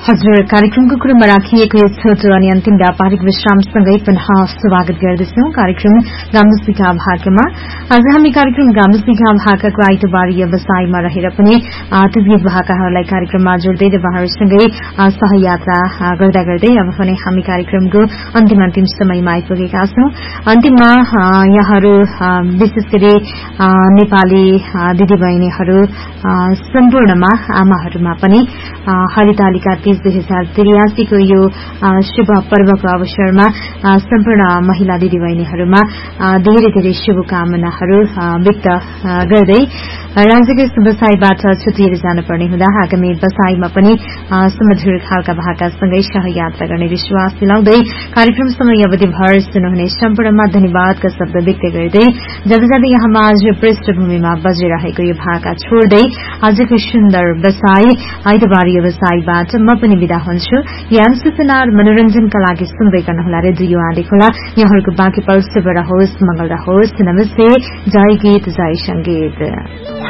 हजुर कार्यक्रमको क्रममा राखिएको यो छोटो अनि अन्तिम व्यापारिक विश्रामसँगै पुनः स्वागत गर्दछौं कार्यक्रम गाम्बुसिका भागमा। आज हामी कार्यक्रम गाम्बुसिका भागको आइतबार व्यवसायमा रहेर पनि तुबिय भाकाहरूलाई कार्यक्रममा जोड्दै व्यवहारसँगै सहयात्रा गर्दा गर्दै अब पनि हामी कार्यक्रमको अन्तिम समयमा आइपुगेका छौं। अन्तिममा यहाँहरू विशेष गरी नेपाली दिदीबहिनीहरू सम्पूर्णमा आमाहरूमा पनि हरितालिका 2083 को यो शुभ पर्वको अवसरमा सम्पूर्ण महिला दिदीबहिनीहरूमा धेरै शुभकामनाहरू व्यक्त गर्दै राज्यकै व्यवसायबाट छुटिएर जानुपर्ने हुँदा आगामी व्यवसायमा पनि सुमधुर खालका भाकासँगै सहयात्रा गर्ने विश्वास दिलाउँदै कार्यक्रम समय अवधिभर सुन्नुहुने सम्पूर्णमा धन्यवादका शब्द व्यक्त गर्दै जबजब यहाँमा आज पृष्ठभूमिमा बजिरहेको यो भाका छोड्दै आजको सुन्दर व्यवसाय आइतबार व्यवसायबाट म पनि विदा हुन्छु। यहाँ सूचना र मनोरञ्जनका लागि सुन्दै गर्नुहोला रेडियो आँधी खोला। यहाँहरूको बाँकी पल शुभ रहोस्, मंगल रहोस्। नमस्ते, जय गीत जय संगीत।